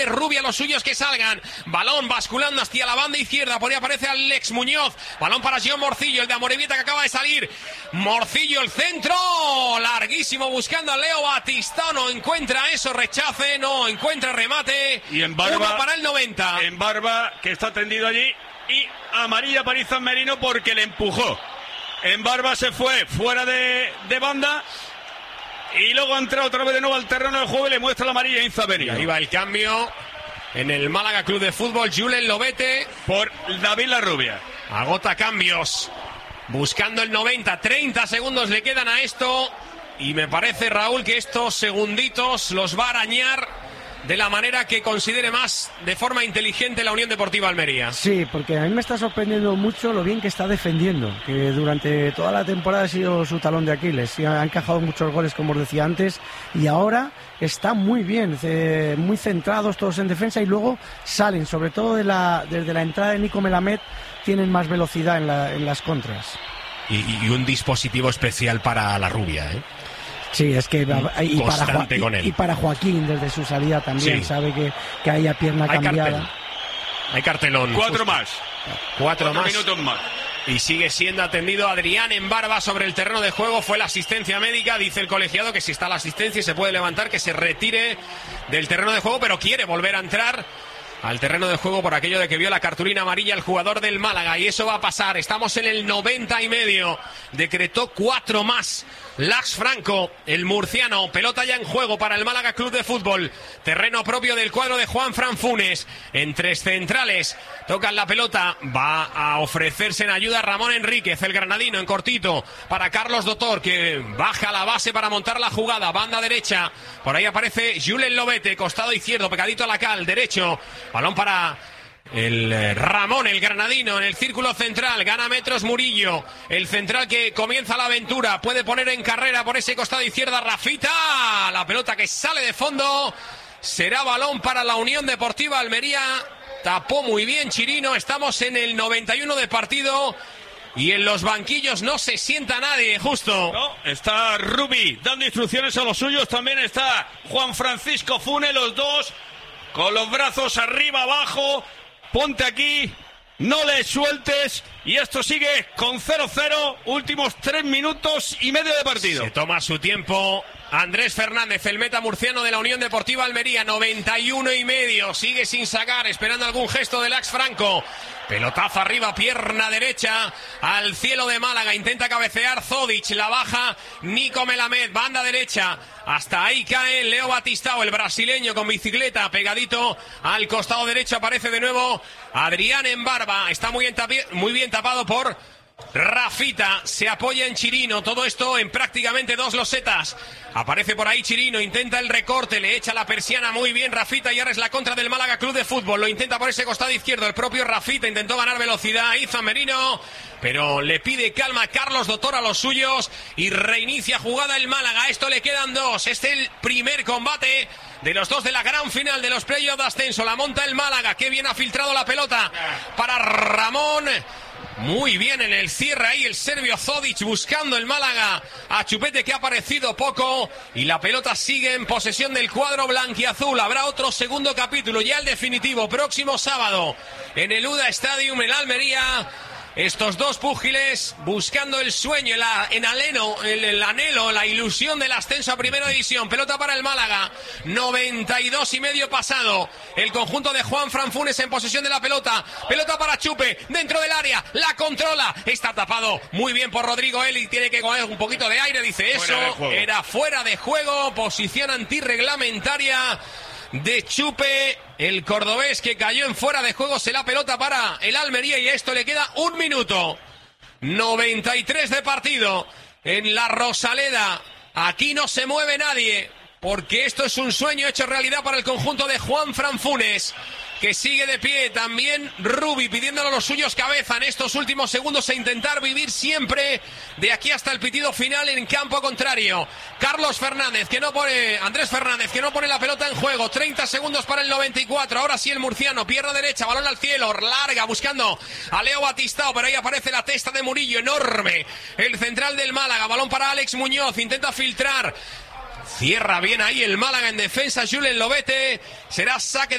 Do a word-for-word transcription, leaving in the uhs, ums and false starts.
Rubia a los suyos que salgan. Balón basculando hacia la banda izquierda. Por ahí aparece Alex Muñoz. Balón para John Morcillo, el de Amorebieta que acaba de salir. Morcillo, el centro. Larguísimo buscando a Leo Batistao. No encuentra eso, rechace. No encuentra remate. Y en Barba. Uno para el noventa. En Barba, que está tendido allí. Y amarilla para Izan Merino porque le empujó. En Barba se fue fuera de, de banda. Y luego ha entrado otra vez de nuevo al terreno del juego y le muestra la amarilla a Izan Merino. Y ahí va el cambio en el Málaga Club de Fútbol. Julen Lobete por David Larrubia. Agota cambios. Buscando el noventa. treinta segundos le quedan a esto. Y me parece, Raúl, que estos segunditos los va a arañar de la manera que considere más de forma inteligente la Unión Deportiva Almería. Sí, porque a mí me está sorprendiendo mucho lo bien que está defendiendo, que durante toda la temporada ha sido su talón de Aquiles, y ha encajado muchos goles, como os decía antes, y ahora está muy bien, eh, muy centrados todos en defensa, y luego salen, sobre todo de la, desde la entrada de Nico Melamed, tienen más velocidad en, la, en las contras. Y, y un dispositivo especial para la Rubia, ¿eh? Sí, es que y para, Jo- con él. y, y para Joaquín desde su salida también, sí. sabe que, que hay a pierna hay cambiada. Cartel. Hay cartelón. Cuatro más. Cuatro, Cuatro más. minutos más. Y sigue siendo atendido Adrián en Barba sobre el terreno de juego. Fue la asistencia médica. Dice el colegiado que si está la asistencia y se puede levantar, que se retire del terreno de juego, pero quiere volver a entrar al terreno de juego por aquello de que vio la cartulina amarilla el jugador del Málaga, y eso va a pasar. Estamos en el noventa y medio. Decretó cuatro más Lax Franco, el murciano. Pelota ya en juego para el Málaga Club de Fútbol. Terreno propio del cuadro de Juan Fran Funes. En tres centrales tocan la pelota. Va a ofrecerse en ayuda Ramón Enríquez, el granadino, en cortito para Carlos Dotor, que baja la base para montar la jugada. Banda derecha. Por ahí aparece Julen Lobete, costado izquierdo, pegadito a la cal, derecho. Balón para el Ramón, el granadino, en el círculo central. Gana metros Murillo, el central que comienza la aventura. Puede poner en carrera por ese costado izquierda Rafita. La pelota que sale de fondo. Será balón para la Unión Deportiva Almería. Tapó muy bien Chirino. Estamos en el noventa y uno de partido. Y en los banquillos no se sienta nadie, justo. No, está Rubi dando instrucciones a los suyos. También está Juan Francisco Funes, los dos con los brazos arriba, abajo. Ponte aquí, no le sueltes. Y esto sigue con cero cero. Últimos tres minutos y medio de partido. Se toma su tiempo Andrés Fernández, el meta murciano de la Unión Deportiva Almería. noventa y uno y medio. Sigue sin sacar, esperando algún gesto de Lax Franco. Pelotazo arriba, pierna derecha al cielo de Málaga. Intenta cabecear Zodic, la baja Nico Melamed, banda derecha. Hasta ahí cae Leo Batistao, el brasileño, con bicicleta, pegadito al costado derecho. Aparece de nuevo Adrián en Barba. Está muy bien, tapi- muy bien tapado por Rafita. Se apoya en Chirino. Todo esto en prácticamente dos losetas. Aparece por ahí Chirino, intenta el recorte, le echa la persiana muy bien Rafita, y ahora es la contra del Málaga Club de Fútbol. Lo intenta por ese costado izquierdo el propio Rafita, intentó ganar velocidad Izan Merino, pero le pide calma Carlos Dotor a los suyos y reinicia jugada el Málaga. Esto le quedan dos. Este es el primer combate de los dos de la gran final de los playoffs de ascenso. La monta el Málaga, que bien ha filtrado la pelota para Ramón. Muy bien en el cierre ahí el serbio Zodic, buscando el Málaga a Chupete, que ha aparecido poco, y la pelota sigue en posesión del cuadro blanquiazul. Habrá otro segundo capítulo, ya el definitivo, próximo sábado en el Uda Stadium en Almería. Estos dos púgiles buscando el sueño, el, en aleno, el, el anhelo, la ilusión del ascenso a Primera División. Pelota para el Málaga, noventa y dos y medio pasado. El conjunto de Juan Fran Funes en posesión de la pelota. Pelota para Chupe, dentro del área, la controla. Está tapado muy bien por Rodrigo Eli, tiene que coger un poquito de aire, dice eso. Era fuera de juego, posición antirreglamentaria de Chupe, el cordobés, que cayó en fuera de juego. Se la pelota para el Almería, y a esto le queda un minuto. noventa y tres de partido en la Rosaleda. Aquí no se mueve nadie, porque esto es un sueño hecho realidad para el conjunto de Juan Fran Funes, que sigue de pie. También Rubi pidiéndole a los suyos cabeza en estos últimos segundos, e intentar vivir siempre de aquí hasta el pitido final en campo contrario. Carlos Fernández, que no pone, Andrés Fernández, que no pone la pelota en juego. treinta segundos para el noventa y cuatro. Ahora sí el murciano, pierna derecha, balón al cielo, larga, buscando a Leo Batistao, pero ahí aparece la testa de Murillo, enorme. El central del Málaga, balón para Alex Muñoz, intenta filtrar. Cierra bien ahí el Málaga en defensa, Julen Lobete. Será saque